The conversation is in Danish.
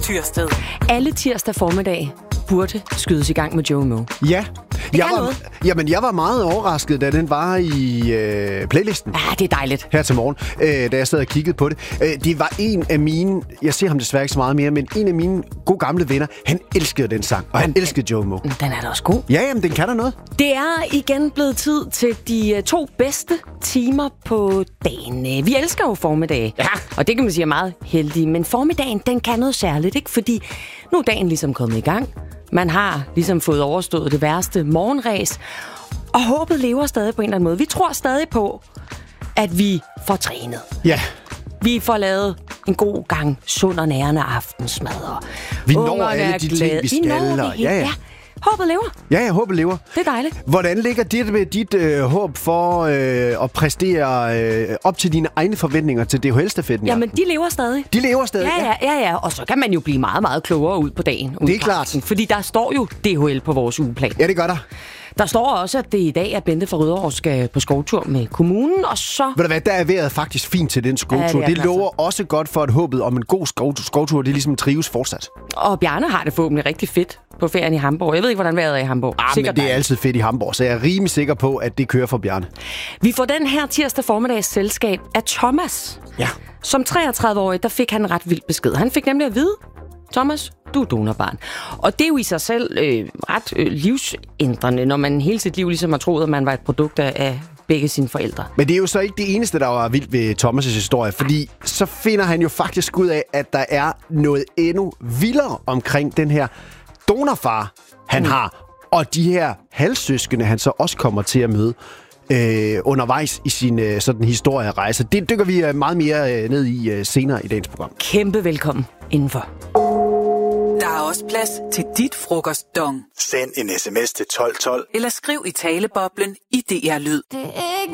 Tyrsted. Alle tirsdag formiddag burde skydes i gang med Joe Moe. Ja. Jeg var meget overrasket, da den var i playlisten. Ja, det er dejligt. Her til morgen, da jeg sad og kiggede på det. Det var en af mine, jeg ser ham desværre ikke så meget mere, men en af mine gode gamle venner, han elskede den sang, og han elskede Joe Moe. Den er da også god. Ja, jamen, den kan der noget. Det er igen blevet tid til de 2 bedste timer på dagen. Vi elsker jo formiddag, og det kan man sige er meget heldig, men formiddagen, den kan noget særligt, ikke? Fordi nu er dagen ligesom kommet i gang. Man har ligesom fået overstået det værste morgenræs, og håbet lever stadig på en eller anden måde. Vi tror stadig på, at vi får trænet. Ja. Vi får lavet en god gang sund og nærende aftensmad. Vi når alle de ting, vi skal. Ja. Håbet lever. Ja, håbet lever. Det er dejligt. Hvordan ligger det med dit håb for at præstere op til dine egne forventninger til DHL-stafetten? Jamen, de lever stadig. De lever stadig, Ja. Og så kan man jo blive meget, meget klogere ud på dagen. Det er klart. Fordi der står jo DHL på vores ugeplan. Ja, det gør der. Der står også, at det i dag er Bente fra Rødovre skal på skovtur med kommunen, og så... Ved du hvad, der er vejret faktisk fint til den skovtur. Det lover også godt for, at håbet om en god skovtur, det er ligesom trives fortsat. Og Bjarne har det forhåbentlig rigtig fedt på ferien i Hamburg. Jeg ved ikke, hvordan vejret er i Hamburg. Men det er altid fedt i Hamburg, så jeg er rimelig sikker på, at det kører for Bjarne. Vi får den her tirsdag formiddags selskab af Thomas. Ja. Som 33-årig, der fik han en ret vild besked. Han fik nemlig at vide, Thomas, du er donorbarn. Og det er jo i sig selv ret livsændrende, når man hele sit liv ligesom har troet, at man var et produkt af begge sine forældre. Men det er jo så ikke det eneste, der var vildt ved Thomas' historie, fordi så finder han jo faktisk ud af, at der er noget endnu vildere omkring den her donorfar, han har, og de her halvsøskende, han så også kommer til at møde undervejs i sin sådan historierejse. Det dykker vi meget mere ned i senere i dagens program. Kæmpe velkommen indenfor. Der er også plads til dit frokostdong. Send en sms til 1212. Eller skriv i taleboblen i DR Lyd.